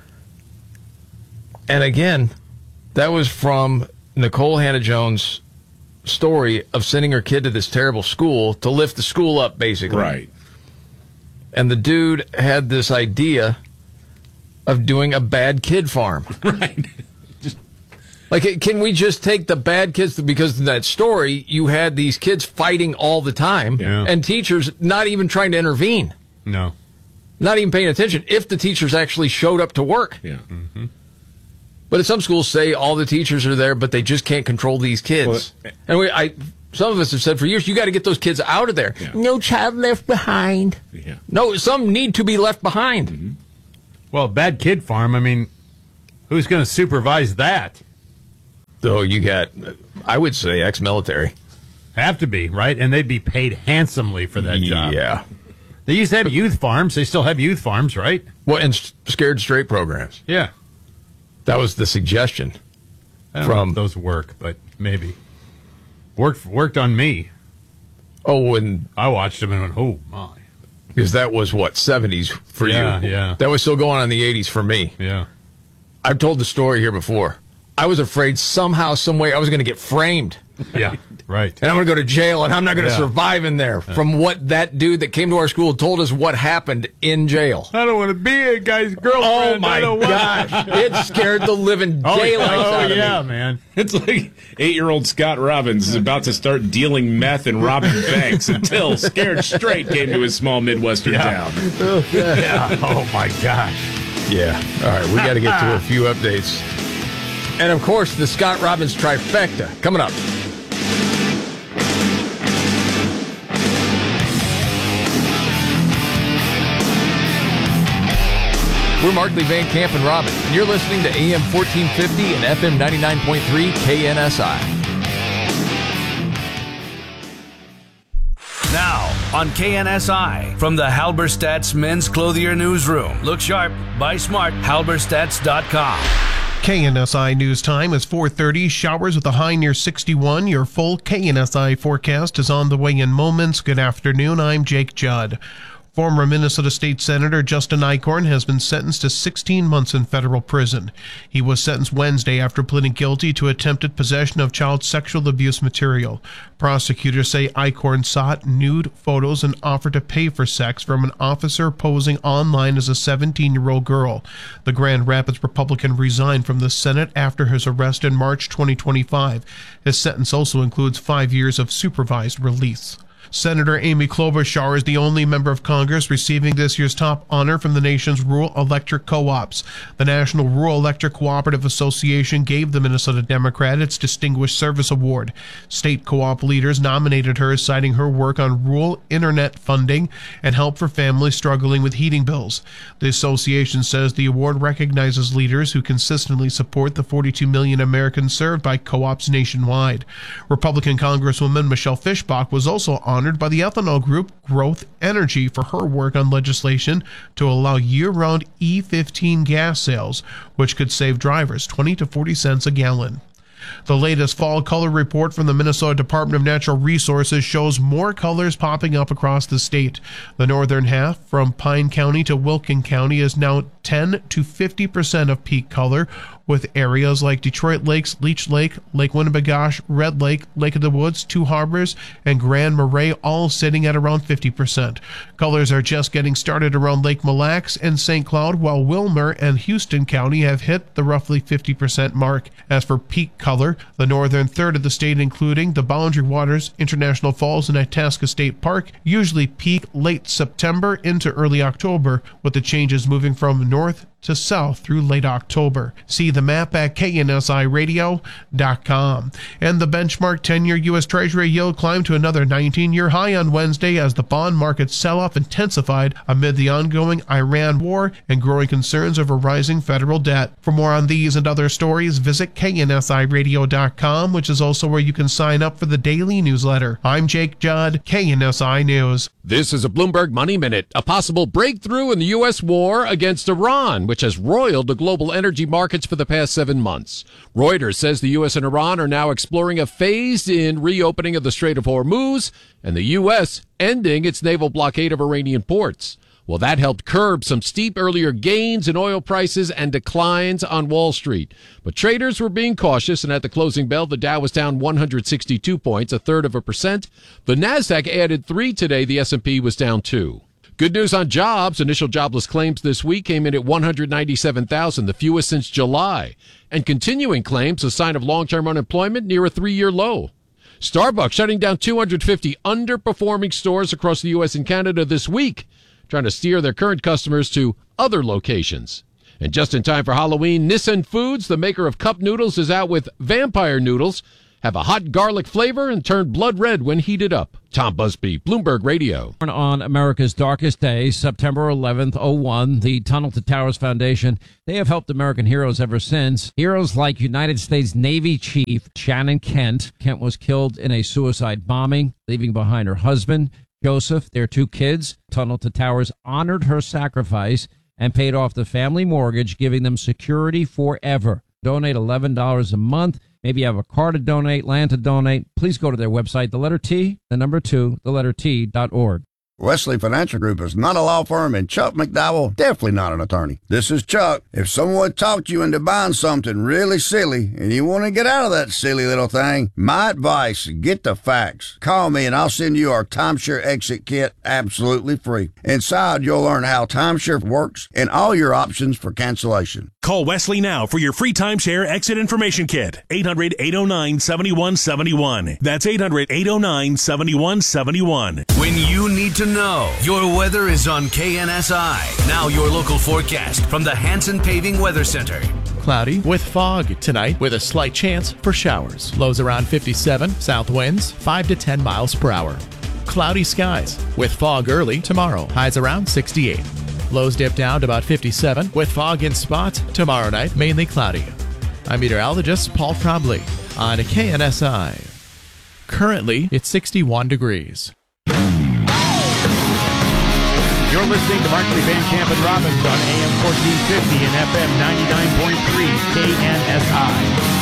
And again, that was from Nicole Hannah-Jones' story of sending her kid to this terrible school to lift the school up, basically. Right. And the dude had this idea of doing a bad kid farm. Right. Just Like, can we just take the bad kids? Because in that story, you had these kids fighting all the time, Yeah. and teachers not even trying to intervene. No. Not even paying attention if the teachers actually showed up to work. Yeah. Mm-hmm. But at some schools say all the teachers are there, but they just can't control these kids. Well, and we, I, some of us have said for years, you got to get those kids out of there. Yeah. No child left behind. Yeah. No, some need to be left behind. Mm-hmm. Well, Bad Kid Farm, I mean, who's going to supervise that? So you got, I would say, ex-military. Have to be, right? And they'd be paid handsomely for that job. Yeah. They used to have youth farms. They still have youth farms, right? Well, and Scared Straight programs. Yeah. That was the suggestion. I don't from know if those work, but maybe. Worked worked on me. Oh, and I watched them and went, oh, my. Because that was, what, seventies for yeah, you? Yeah, That was still going on in the eighties for me. Yeah. I've told the story here before. I was afraid somehow, some way, I was going to get framed. Yeah, right. And I'm going to go to jail, and I'm not going to Yeah. survive in there Yeah. from what that dude that came to our school told us what happened in jail. I don't want to be a guy's girlfriend. Oh, my I don't want- gosh. It scared the living Oh, daylights oh, out of yeah, me. man. It's like eight-year-old Scott Robbins is about to start dealing meth and robbing banks until Scared Straight came to his small Midwestern Yeah. town. Yeah. Oh, my gosh. Yeah. All right, we got to get to a few updates. And, of course, the Scott Robbins trifecta coming up. We're Markley, Van Camp, and Robin, and you're listening to A M fourteen fifty and F M ninety-nine point three K N S I. Now, on K N S I, from the Halberstadt's Men's Clothier Newsroom. Look sharp, buy smart, halberstadts dot com. K N S I News Time is four thirty. Showers with a high near sixty-one. Your full K N S I forecast is on the way in moments. Good afternoon. I'm Jake Judd. Former Minnesota State Senator Justin Eichhorn has been sentenced to sixteen months in federal prison. He was sentenced Wednesday after pleading guilty to attempted possession of child sexual abuse material. Prosecutors say Eichhorn sought nude photos and offered to pay for sex from an officer posing online as a seventeen-year-old girl. The Grand Rapids Republican resigned from the Senate after his arrest in March twenty twenty-five. His sentence also includes five years of supervised release. Senator Amy Klobuchar is the only member of Congress receiving this year's top honor from the nation's rural electric co-ops. The National Rural Electric Cooperative Association gave the Minnesota Democrat its Distinguished Service Award. State co-op leaders nominated her, citing her work on rural internet funding and help for families struggling with heating bills. The association says the award recognizes leaders who consistently support the forty-two million Americans served by co-ops nationwide. Republican Congresswoman Michelle Fischbach was also honored by the ethanol group Growth Energy for her work on legislation to allow year-round E fifteen gas sales, which could save drivers twenty to forty cents a gallon. The latest fall color report from the Minnesota Department of Natural Resources shows more colors popping up across the state. The northern half, from Pine County to Wilkin County, is now ten to fifty percent of peak color, with areas like Detroit Lakes, Leech Lake, Lake Winnebagoche, Red Lake, Lake of the Woods, Two Harbors, and Grand Marais all sitting at around fifty percent. Colors are just getting started around Lake Mille Lacs and Saint Cloud, while Wilmer and Houston County have hit the roughly fifty percent mark. As for peak color, the northern third of the state, including the Boundary Waters, International Falls, and Itasca State Park, usually peak late September into early October, with the changes moving from north to south through late October. See the map at K N S I radio dot com. And the benchmark ten-year U S Treasury yield climbed to another nineteen-year high on Wednesday as the bond market sell-off intensified amid the ongoing Iran war and growing concerns over rising federal debt. For more on these and other stories, visit K N S I radio dot com, which is also where you can sign up for the daily newsletter. I'm Jake Judd, K N S I News. This is a Bloomberg Money Minute. A possible breakthrough in the U S war against Iran, which has roiled the global energy markets for the past seven months. Reuters says the U S and Iran are now exploring a phased-in reopening of the Strait of Hormuz, and the U S ending its naval blockade of Iranian ports. Well, that helped curb some steep earlier gains in oil prices and declines on Wall Street. But traders were being cautious, and at the closing bell, the Dow was down one hundred sixty-two points, a third of a percent. The Nasdaq added three today. The S and P was down two. Good news on jobs. Initial jobless claims this week came in at one hundred ninety-seven thousand, the fewest since July. And continuing claims, a sign of long-term unemployment near a three-year low. Starbucks shutting down two hundred fifty underperforming stores across the U S and Canada this week, trying to steer their current customers to other locations. And just in time for Halloween, Nissan Foods, the maker of cup noodles, is out with vampire noodles. Have a hot garlic flavor and turn blood red when heated up. Tom Busby, Bloomberg Radio. On America's darkest day, September eleventh, oh one, the Tunnel to Towers Foundation, they have helped American heroes ever since. Heroes like United States Navy Chief Shannon Kent. Kent was killed in a suicide bombing, leaving behind her husband, Joseph, their two kids. Tunnel to Towers honored her sacrifice and paid off the family mortgage, giving them security forever. Donate eleven dollars a month. Maybe you have a car to donate, land to donate. Please go to their website, the letter T, the number two, the letter T dot org. Wesley Financial Group is not a law firm, and Chuck McDowell definitely not an attorney. This is Chuck. If someone talked you into buying something really silly and you want to get out of that silly little thing, my advice, get the facts. Call me and I'll send you our timeshare exit kit absolutely free. Inside, you'll learn how timeshare works and all your options for cancellation. Call Wesley now for your free timeshare exit information kit. eight hundred, eight oh nine, seven one seven one. That's eight hundred, eight oh nine, seven one seven one. When you need to know, your weather is on K N S I. Now your local forecast from the Hanson Paving Weather Center. Cloudy with fog tonight with a slight chance for showers. Lows around fifty-seven, south winds five to ten miles per hour. Cloudy skies with fog early tomorrow. Highs around sixty-eight. Lows dip down to about fifty-seven with fog in spots tomorrow night, mainly cloudy. I'm meteorologist Paul Trombley on K N S I. Currently, it's sixty-one degrees. You're listening to Markley, Van Camp, and Robbins on A M fourteen fifty and F M ninety-nine point three K N S I.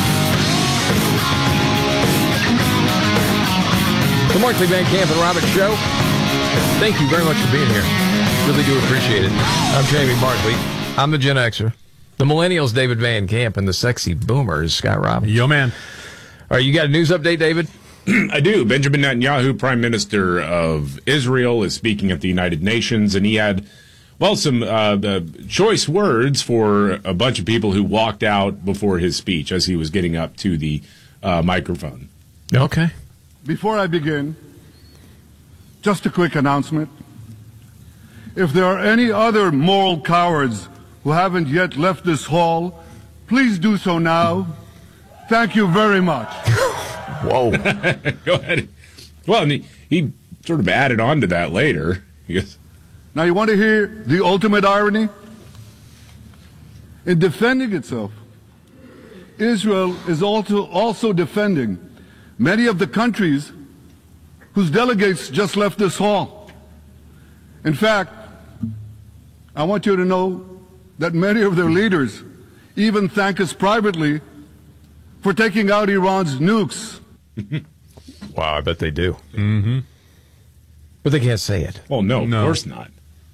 The Markley, Van Camp, and Robbins Show. Thank you very much for being here. Really do appreciate it. I'm Jamie Markley. I'm the Gen Xer. The Millennials, David Van Camp, and the Sexy Boomers, Scott Robbins. Yo, man. All right, you got a news update, David? I do. Benjamin Netanyahu, Prime Minister of Israel, is speaking at the United Nations, and he had, well, some uh, the choice words for a bunch of people who walked out before his speech as he was getting up to the uh, microphone. Okay. Before I begin, just a quick announcement. If there are any other moral cowards who haven't yet left this hall, please do so now. Thank you very much. Whoa. Go ahead. Well, and he, he sort of added on to that later. He goes, now you want to hear the ultimate irony? In defending itself, Israel is also, also defending many of the countries whose delegates just left this hall. In fact, I want you to know that many of their leaders even thank us privately for taking out Iran's nukes. Wow, I bet they do. Mm-hmm. But they can't say it. Oh, no, No. of course not.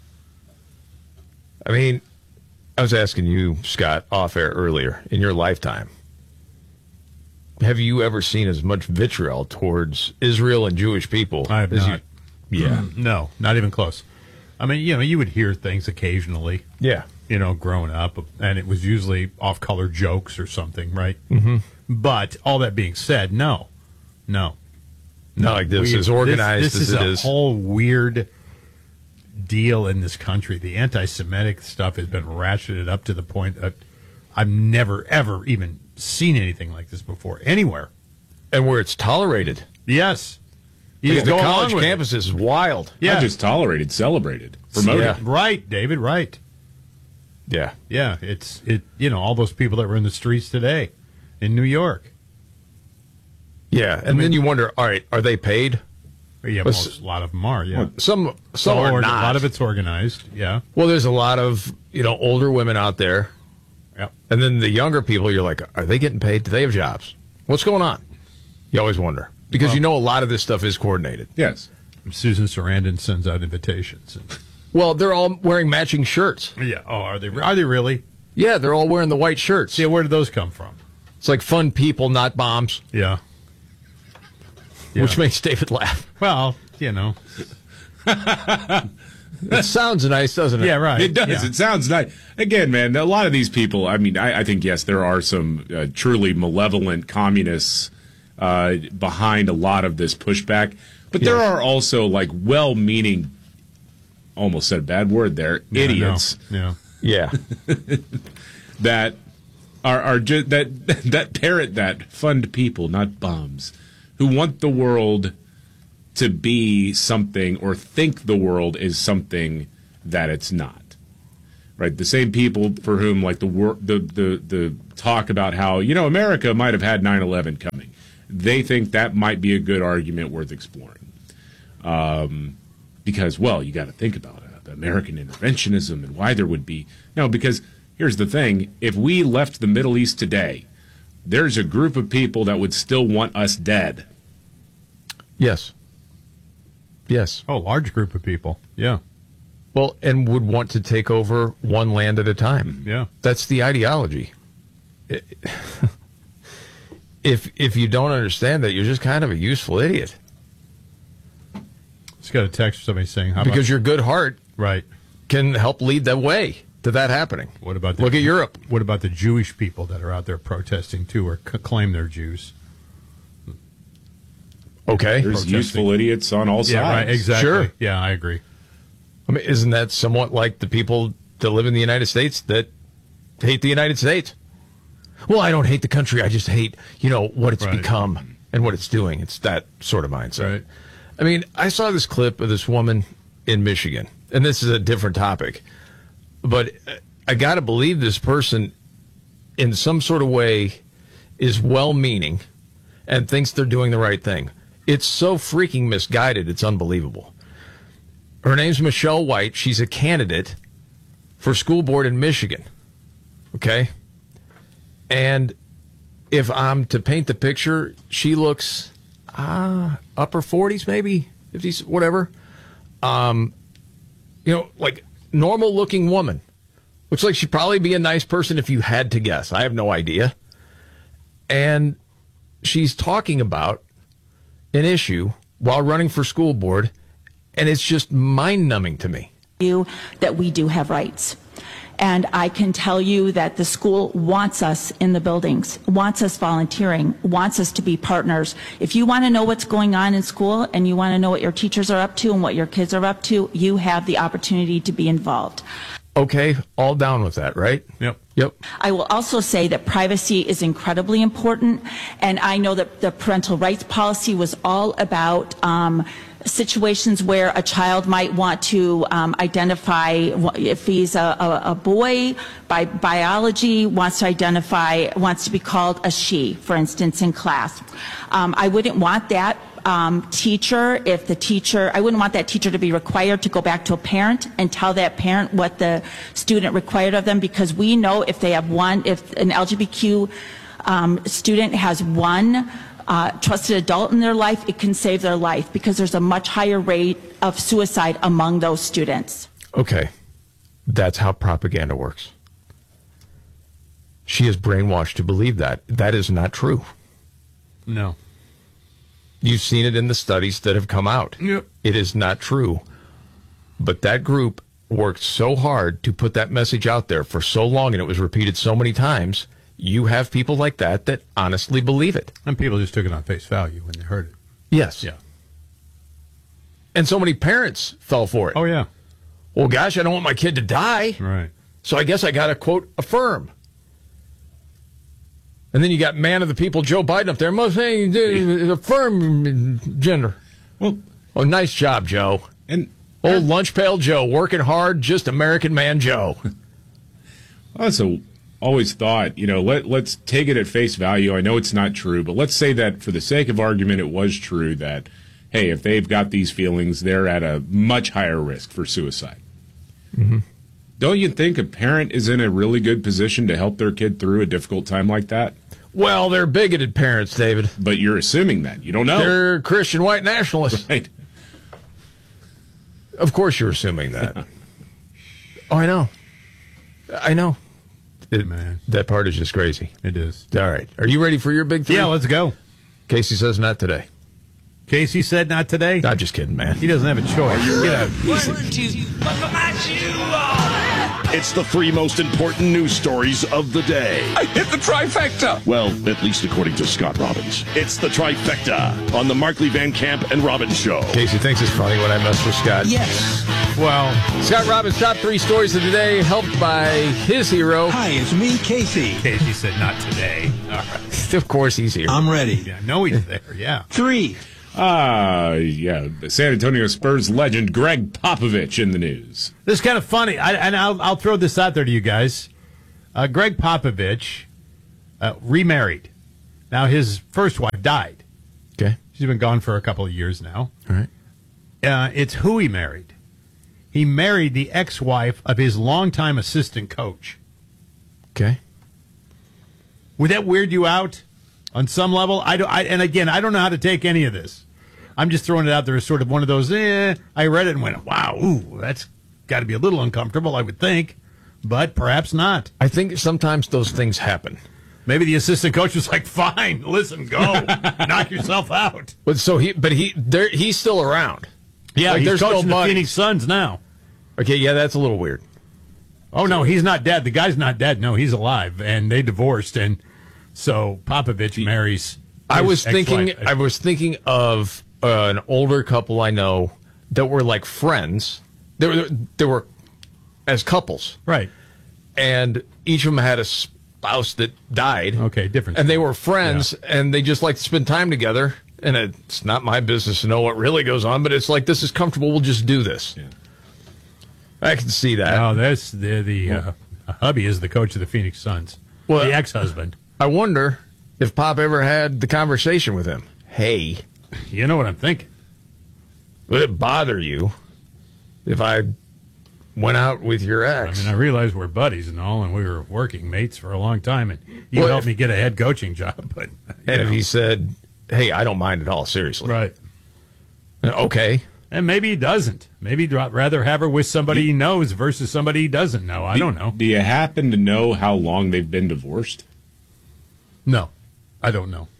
I mean, I was asking you, Scott, off air earlier, in your lifetime, have you ever seen as much vitriol towards Israel and Jewish people? I have as not. You, yeah. No, not even close. I mean, you know, you would hear things occasionally. Yeah. You know, growing up, and it was usually off-color jokes or something, right? Mm-hmm. But all that being said, no. No. Not like this, We- as organized this, this as is it a is. whole weird deal in this country. The anti-Semitic stuff has been ratcheted up to the point that I've never, ever even seen anything like this before, anywhere. And where it's tolerated. Yes. You Because just the go college along with campus it. is wild. Yeah. Not just tolerated, celebrated, promoted. Yeah. Right, David, right. Yeah. Yeah, it's, it. you know, all those people that were in the streets today in New York. Yeah, and then you wonder, all right, are they paid? Yeah, Well, most, a lot of them are, yeah. Well, some some All are orga- not. A lot of it's organized, yeah. Well, there's a lot of, you know, older women out there. Yep. And then the younger people, you're like, are they getting paid? Do they have jobs? What's going on? You always wonder. Because Well- you know a lot of this stuff is coordinated. Yes. Susan Sarandon sends out invitations. And, Well, they're all wearing matching shirts. yeah. Oh, are they? Are they really? Yeah, they're all wearing the white shirts. Yeah. Where did those come from? It's like fun people, not bombs, Yeah. Yeah. which makes David laugh. Well, you know. It sounds nice, doesn't it? Yeah, right. It does. Yeah. It sounds nice. Again, man, a lot of these people, I mean, I, I think, yes, there are some uh, truly malevolent communists uh, behind a lot of this pushback. But there Yeah. are also, like, well-meaning, almost said a bad word there, Yeah, I know. idiots. Yeah. Yeah. that are, are just, that, that parrot that, fund people, not bums, who want the world to be something or think the world is something that it's not. Right? The same people for whom, like, the wor- the, the the talk about how, you know, America might have had nine eleven coming. They think that might be a good argument worth exploring. Um, because, well, you got to think about it, the American interventionism and why there would be. No, because here's the thing. If we left the Middle East today, there's a group of people that would still want us dead. Yes. Yes. Oh, large group of people. Yeah. Well, and would want to take over one land at a time. Yeah. That's the ideology. It- if if you don't understand that, you're just kind of a useful idiot. Just got a text from somebody saying, how because about, your good heart right can help lead the way to that happening. What about the, Look at Europe. What about the Jewish people that are out there protesting too, or c- claim they're Jews? Okay. There's Protesting. useful idiots on all sides. Yeah, right. Exactly. Sure. Yeah, I agree. I mean, isn't that somewhat like the people that live in the United States that hate the United States? Well, I don't hate the country. I just hate, you know, what it's Right. become and what it's doing. It's that sort of mindset. Right. I mean, I saw this clip of this woman in Michigan, and this is a different topic, but I got to believe this person in some sort of way is well-meaning and thinks they're doing the right thing. It's so freaking misguided, it's unbelievable. Her name's Michelle White. She's a candidate for school board in Michigan. Okay? And if I'm to paint the picture, she looks uh, upper forties, maybe, fifties, whatever. Um, you know, like normal looking woman. Looks like she'd probably be a nice person if you had to guess. I have no idea. And she's talking about an issue while running for school board, and it's just mind-numbing to me. You that we do have rights. And I can tell you that the school wants us in the buildings, wants us volunteering, wants us to be partners. If you want to know what's going on in school and you want to know what your teachers are up to and what your kids are up to, you have the opportunity to be involved. Okay, all down with that, right? Yep. Yep. I will also say that privacy is incredibly important, and I know that the parental rights policy was all about um, situations where a child might want to um, identify if he's a, a, a boy by biology, wants to identify, wants to be called a she, for instance, in class. Um, I wouldn't want that Um, teacher, if the teacher, I wouldn't want that teacher to be required to go back to a parent and tell that parent what the student required of them, because we know if they have one, if an L G B T Q um, student has one uh, trusted adult in their life, it can save their life, because there's a much higher rate of suicide among those students. Okay, that's how propaganda works. She is brainwashed to believe that. That is not true. No. You've seen it in the studies that have come out. Yep. It is not true. But that group worked so hard to put that message out there for so long, and it was repeated so many times. You have people like that that honestly believe it. And people just took it on face value when they heard it. Yes. Yeah. And so many parents fell for it. Oh, yeah. Well, gosh, I don't want my kid to die. Right. So I guess I got to, quote, affirm. And then you got man of the people, Joe Biden, up there. Most saying affirm gender. Well, oh, nice job, Joe. And old lunch pail Joe, working hard, just American man Joe. I also always thought, you know, let let's take it at face value. I know it's not true, but let's say that for the sake of argument, it was true that, hey, if they've got these feelings, they're at a much higher risk for suicide. Mm-hmm. Don't you think a parent is in a really good position to help their kid through a difficult time like that? Well, they're bigoted parents, David. But you're assuming that. You don't know. They're Christian white nationalists. Right. Of course you're assuming that. Oh, I know. I know. It, Man. That part is just crazy. It is. All right. Are you ready for your big three? Yeah, let's go. Casey says not today. Casey said not today. I'm just kidding, man. He doesn't have a choice. Get out. It's the three most important news stories of the day. I hit the trifecta. Well, at least according to Scott Robbins. It's the trifecta on the Markley Van Camp and Robbins Show. Casey thinks it's funny when I mess with Scott. Yes. Well, Scott Robbins' top three stories of the day, helped by his hero. Hi, it's me, Casey. Casey said not today. All right. Of course he's here. I'm ready. Yeah, no, he's there. Yeah. Three. Ah, uh, yeah. San Antonio Spurs legend Greg Popovich in the news. This is kind of funny, I, and I'll, I'll throw this out there to you guys. Uh, Greg Popovich uh, remarried. Now, his first wife died. Okay. She's been gone for a couple of years now. All right. Uh, it's who he married. He married the ex-wife of his longtime assistant coach. Okay. Would that weird you out on some level? I don't. I, and again, I don't know how to take any of this. I'm just throwing it out there as sort of one of those. Eh, I read it and went, "Wow, ooh, that's got to be a little uncomfortable." I would think, but perhaps not. I think sometimes those things happen. Maybe the assistant coach was like, "Fine, listen, go, knock yourself out." But so he, but he, there, he's still around. Yeah, like, he's there's coaching no the money. Phoenix Suns now. Okay, yeah, that's a little weird. Oh no, he's not dead. The guy's not dead. No, he's alive, and they divorced, and so Popovich marries. I was his thinking. ex-wife. I was thinking of uh, an older couple I know that were like friends. They were they were as couples, right? And each of them had a spouse that died. Okay, different. And they were friends, yeah. And they just like to spend time together. And it's not my business to know what really goes on, but it's like, this is comfortable. We'll just do this. Yeah. I can see that. No, that's the the uh, hubby is the coach of the Phoenix Suns. Well, the ex-husband. I wonder if Pop ever had the conversation with him. Hey, you know what I'm thinking? Would it bother you if I went out with your ex? I mean, I realize we're buddies and all, and we were working mates for a long time, and you well, helped me get a head coaching job. But and know. If he said, "Hey, I don't mind at all," seriously, right? Okay. And maybe he doesn't. Maybe he'd rather have her with somebody he knows versus somebody he doesn't know. I do, don't know. Do you happen to know how long they've been divorced? No, I don't know.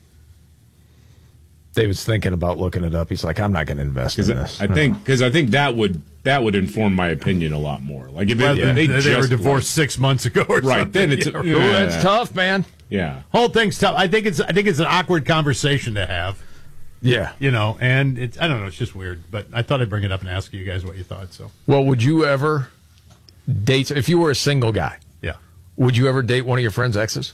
David's thinking about looking it up. He's like, I'm not going to invest in this. I think because I think that would that would inform my opinion a lot more. Like if, well, it, if they, they, they were just divorced like, six months ago, or right? something. Then it's yeah. Ooh, that's tough, man. Yeah, whole thing's tough. I think it's I think it's an awkward conversation to have. Yeah, you know, and it's I don't know. It's just weird. But I thought I'd bring it up and ask you guys what you thought. So, well, would you ever date if you were a single guy? Yeah, would you ever date one of your friends' exes?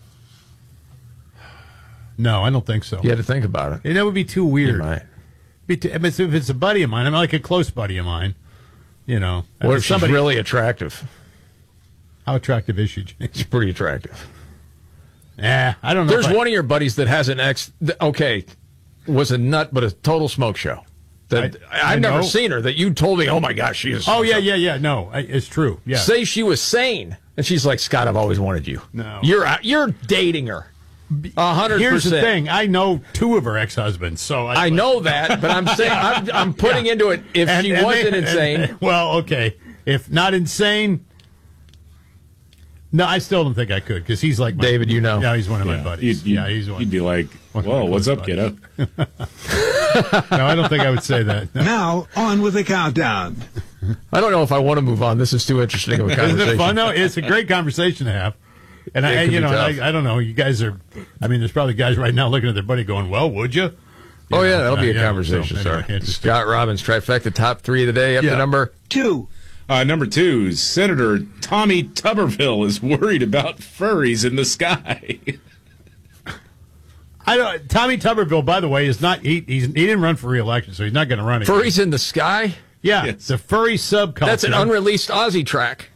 No, I don't think so. You had to think about it. And that would be too weird. You might. Be too, I mean, if it's a buddy of mine, I'm like a close buddy of mine. You know, what if, if somebody she's really attractive? How attractive is she, James? She's pretty attractive. Yeah, I don't know. There's I, one of your buddies that has an ex. That, okay, was a nut, but a total smoke show. That I, I've I never seen her. That you told me, oh my gosh, she is. Oh yeah, yeah, yeah. No, I, it's true. Yeah. Say she was sane, and she's like, Scott, I've always wanted you. No, you're you're dating her. A hundred percent. Here's the thing: I know two of her ex-husbands, so I, I know that, but I'm saying I'm, I'm putting yeah. into it. If and, she and wasn't they, insane, and, well, okay. If not insane, no, I still don't think I could because he's like my, David. You know, yeah, he's one of yeah. my buddies. You'd, you'd, yeah, he's one. You'd be like, "Whoa, what's up, kiddo?" No, I don't think I would say that. No. Now on with the countdown. I don't know if I want to move on. This is too interesting of a conversation. Isn't it fun? No, it's a great conversation to have. And I, you know, I, I don't know. You guys are. I mean, there's probably guys right now looking at their buddy, going, "Well, would you?" you oh know, yeah, that'll uh, be a yeah, conversation. So, Sorry, anyway, Scott Robbins trifecta top three of the day. Up yeah. to number two. Uh, number two, Senator Tommy Tuberville is worried about furries in the sky. I don't. Tommy Tuberville, by the way, is not. He he's, he didn't run for re-election, so he's not going to run again. Furries in the sky. Yeah, yes. It's a furry subculture. That's an unreleased Aussie track.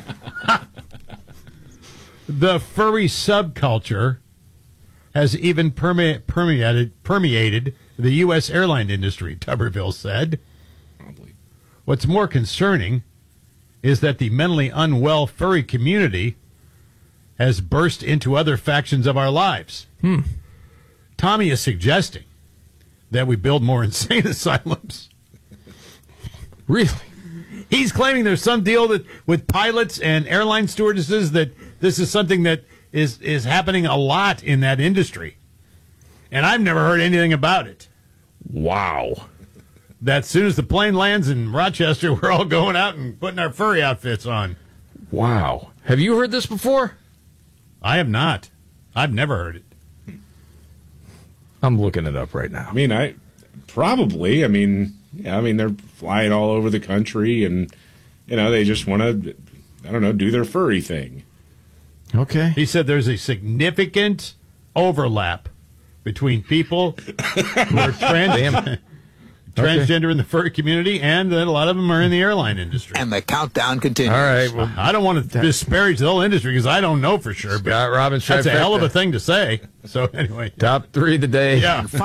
The furry subculture has even perme- permeated permeated the U S airline industry, Tuberville said. Probably. What's more concerning is that the mentally unwell furry community has burst into other factions of our lives. Hmm. Tommy is suggesting that we build more insane asylums. Really? He's claiming there's some deal that with pilots and airline stewardesses that this is something that is, is happening a lot in that industry. And I've never heard anything about it. Wow. That as soon as the plane lands in Rochester, we're all going out and putting our furry outfits on. Wow. Have you heard this before? I have not. I've never heard it. I'm looking it up right now. I mean, I probably. I mean, yeah, I mean, they're flying all over the country, and you know, they just want to, I don't know, do their furry thing. Okay. He said there's a significant overlap between people who are trans, transgender in the furry community, and that a lot of them are in the airline industry. And the countdown continues. All right. Well, I don't want to disparage the whole industry because I don't know for sure. But Scott Robbins, that's a hell of trifecta. a thing to say. So anyway, Top three today. Yeah.